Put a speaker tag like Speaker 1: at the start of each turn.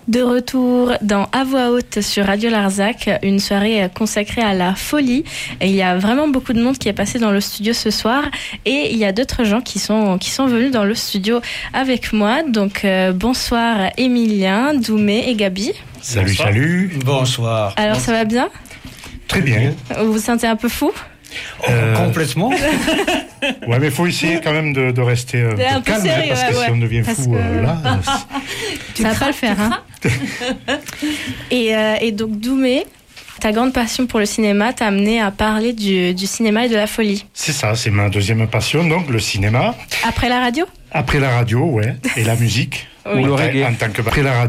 Speaker 1: De retour dans À Voix Haute sur Radio Larzac, une soirée consacrée à la folie. Et il y a vraiment beaucoup de monde qui est passé dans le studio ce soir et il y a d'autres gens qui sont venus dans le studio avec moi. Donc bonsoir Emilien, Doumé et Gabi.
Speaker 2: Salut, bonsoir. Salut.
Speaker 3: Bonsoir.
Speaker 1: Alors ça va bien ?
Speaker 2: Très bien.
Speaker 1: Vous vous sentez un peu fou ?
Speaker 3: Complètement.
Speaker 2: Ouais, mais il faut essayer quand même de rester un peu calme, sérieux, parce que si on devient fou là,
Speaker 1: ça va pas le faire. Hein. Et donc Doumé, ta grande passion pour le cinéma t'a amené à parler du cinéma et de la folie.
Speaker 2: C'est ça, c'est ma deuxième passion, donc le cinéma.
Speaker 1: Après la radio ?
Speaker 2: Après la radio, ouais, et la musique.
Speaker 1: Oui.
Speaker 2: Ou le reggae. En tant que après la radio.